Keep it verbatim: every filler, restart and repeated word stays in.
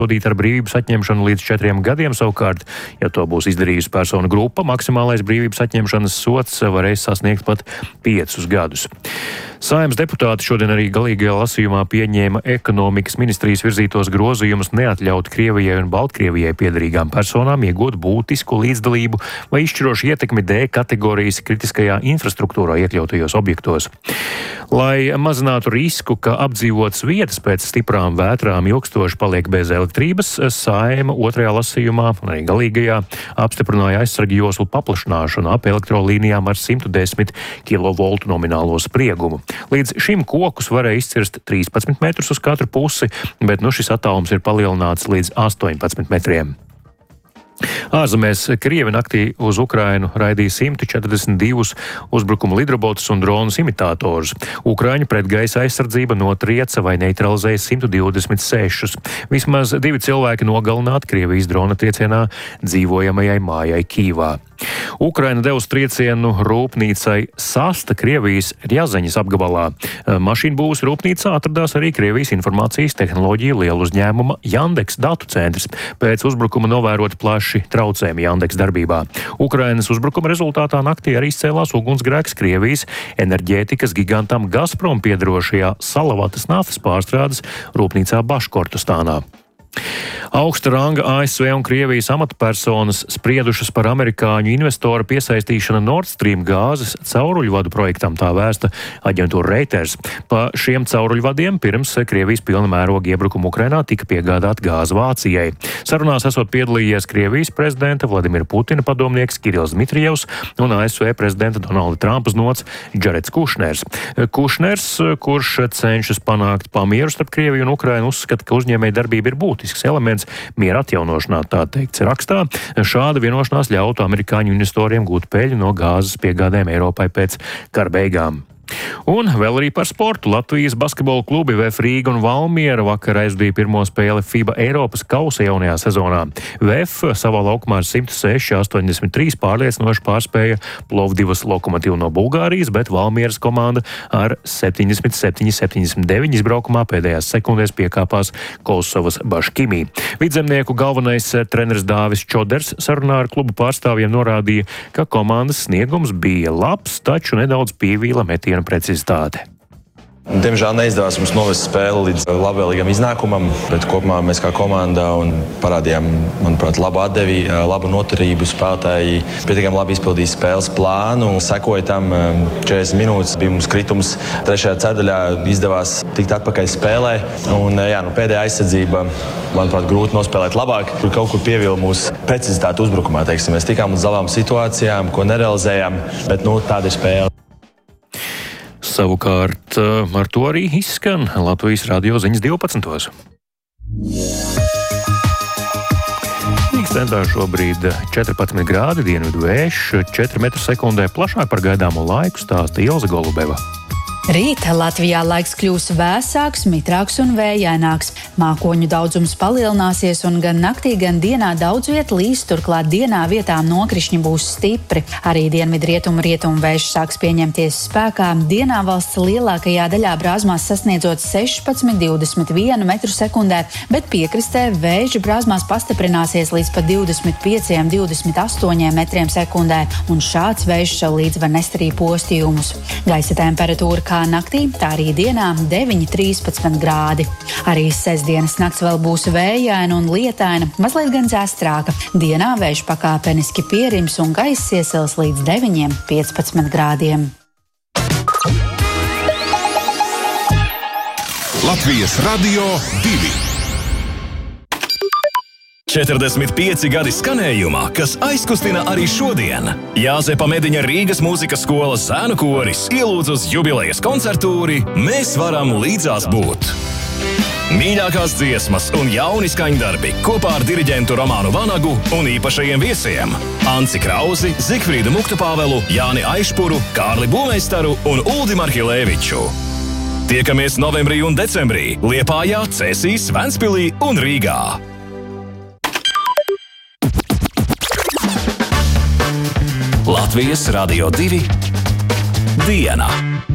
sodīt ar brīvības atņemšanu līdz četriem gadiem. Savukārt, ja to būs izdarījusi personu grupa, maksimālais brīvības atņemšanas sods varēs sasniegt pat piecus gadus. Saeimas deputāti šodien arī galīgajā lasījumā pieņēma ekonomikas ministrijas virzītos grozījumus neatļaut Krievijai un Baltkrievijai piederīgām personām iegūt būtisku līdzdalību vai izšķirošu ietekmi D kategorijas kritiskajā infrastruktūrā iekļautajos objektos. Lai mazinātu risku, ka apdzīvotas vietas pēc stiprām vētrām ilgstoši paliek bez elektrības, Saeima otrajā lasījumā un arī galīgajā apstiprināja aizsargu joslu paplašināšanu ap elektrolīnijām ar simt desmit kilovoltu nominālo spriegumu. Līdz šim kokus varēja izcirst trīspadsmit metrus uz katru pusi, bet nu šis attālums ir palielināts līdz astoņpadsmit metriem. Ārzemēs Krievi naktī uz Ukrainu raidīja simt četrdesmit divus uzbrukuma lidrobotus un dronus imitātorus. Ukraiņu pretgaisa aizsardzība notrieca vai neutralizēja simt divdesmit sešus. Vismaz divi cilvēki nogalināti Krievijas drona triecienā dzīvojamajai mājai Kīvā. Ukraina devusi triecienu rūpnīcai Sasta Krievijas Rjazaņas apgabalā. Mašīnu būvs rūpnīcā atradās arī Krievijas informācijas tehnoloģiju lielu uzņēmuma Jandeks datu centrs. Pēc uzbrukuma novērot plaši traucējumi Jandeks darbībā. Ukrainas uzbrukuma rezultātā naktī arī izcēlās ugunsgrēks Krievijas enerģētikas gigantam Gazprom piederošajā Salavatas naftas pārstrādes rūpnīcā Baškortostānā. Augsta ranga A S V un Krievijas amatpersonas spriedušas par amerikāņu investoru piesaistīšanu Nord Stream gāzes cauruļvadu projektam, tā vēsta aģentūra Reuters. Pa šiem cauruļvadiem pirms Krievijas pilna mēroga iebrukuma Ukrainā tika piegādāta gāze Vācijai. Sarunās esot piedalījies Krievijas prezidenta Vladimira Putina padomnieks Kirills Dmitrijevs un A S V prezidenta Donalda Trumpa znots Džareds Kušners. Kušners, kurš cenšas panākt pamieru starp Krieviju un Ukrainu, uzskata, ka uzņēmēja darbība ir būtisks elements miera atjaunošanā, tā teikts rakstā. Šāda vienošanās ļautu amerikāņu investoriem gūt peļņu no gāzes piegādēm Eiropai pēc kara beigām. Un vēl arī par sportu. Latvijas basketbola klubi V F Rīga un Valmiera vakar aizdīja pirmo spēli FIBA Eiropas kausa jaunajā sezonā. V F savā laukumā ar simt seši astoņdesmit trīs pārliecinoši pārspēja Plovdivas Lokomotīvu no Bulgārijas, bet Valmieras komanda ar septiņdesmit septiņi septiņdesmit deviņi izbraukumā pēdējās sekundēs piekāpās Kosovas Baškimī. Vidzemnieku galvenais treneris Dāvis Čoders sarunā ar klubu pārstāvjiem norādīja, ka komandas sniegums bija labs, taču nedaudz pievīla metienu precizitāte. Diemžēl neizdevās mums novest spēli līdz labvēlīgam iznākumam, bet kopumā mēs kā komanda un parādījām, manuprāt, labu atdevi, labu noturību. Spēlētāji pietiekami labi izpildīja spēles plānu, sekoja tam četrdesmit minūtes, bija mums kritums. Trešajā ceturdaļā izdevās tikt atpakaļ spēlē, un jā, nu, pēdējā aizsardzība, manuprāt, grūti nospēlēt labāk. Tur kaut kur pievila mūsu precizitāte uzbrukumā, teiksim. Mēs tikām uz labām situācijām, ko nerealizējām, bet nu, tāda ir spēle. Savukārt ar to arī izskan Latvijas radio ziņas divpadsmitos. Rīgas centrā šobrīd četrpadsmit grādi, dienvidu vējš, četri metri sekundē. Plašāk par gaidāmo laiku stāsta Ilze Golubeva. Rīt Latvijā laiks kļūs vēsāks, mitrāks un vējaināks. Mākoņu daudzums palielināsies un gan naktī, gan dienā daudz viet līs, turklāt dienā vietām nokrišņi būs stipri. Arī dienvidrietumu rietumu vējš sāks pieņemties spēkā. Dienā valsts lielākajā daļā brāzmās sasniedzot sešpadsmit divdesmit vienu metru sekundē, bet piekrastē vējš brāzmās pastiprināsies līdz pat divdesmit pieciem divdesmit astoņiem metriem sekundē, un šāds vējš līdz var nest arī postījumus. Gaisa temperatūra kā naktī, tā arī dienā deviņi trīspadsmit grādi. Arī sestdienas nakts vēl būs vējaina un lietaina, mazliet gan zēstrāka. Dienā vējš pakāpeniski pierims un gaiss iesils līdz deviņiem piecpadsmit grādiem. Latvijas radio divi. četrdesmit pieci gadi skanējumā, kas aizkustina arī šodien. Jāzepa Mediņa Rīgas mūzikas skolas zēnu koris ielūdz uz jubilejas koncertūri Mēs varam līdzās būt. Mīļākās dziesmas un jauni skaņdarbi kopā ar diriģentu Romānu Vanagu un īpašajiem viesiem Anci Krauzi, Zigfrīdu Muktupāvelu, Jāni Aišpuru, Kārli Būmeistaru un Uldi Marhilēviču. Tiekamies novembrī un decembrī Liepājā, Cēsīs, Ventspilī un Rīgā. Latvijas radio divi diena.